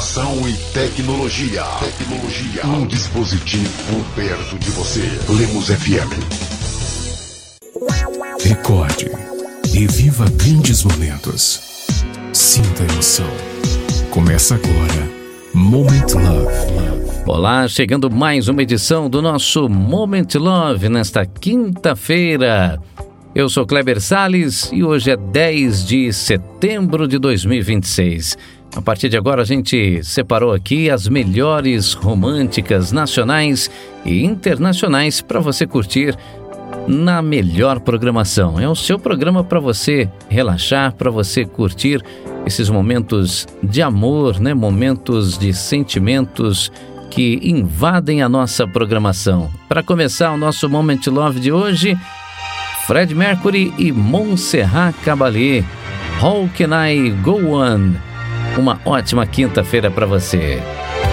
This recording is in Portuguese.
Informação e tecnologia. Um dispositivo perto de você. Lemos FM. Recorde e viva grandes momentos. Sinta a emoção. Começa agora Moment Love. Olá, chegando mais uma edição do nosso Moment Love nesta quinta-feira. Eu sou Kleber Salles e hoje é 10 de setembro de 2026. A partir de agora a gente separou aqui as melhores românticas nacionais e internacionais para você curtir na melhor programação. É o seu programa para você relaxar, para você curtir esses momentos de amor, né? Momentos de sentimentos que invadem a nossa programação. Para começar o nosso Moment Love de hoje, Freddie Mercury e Montserrat Caballé, How Can I Go On? Uma ótima quinta-feira para você.